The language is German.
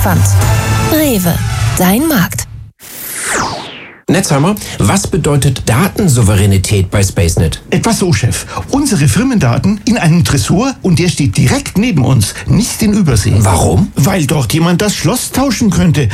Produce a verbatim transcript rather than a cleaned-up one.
Pfand. Rewe, dein Markt. Netzhammer, was bedeutet Datensouveränität bei SpaceNet? Etwa so, Chef. Unsere Firmendaten in einem Tresor und der steht direkt neben uns, nicht in Übersee. Warum? Weil dort jemand das Schloss tauschen könnte.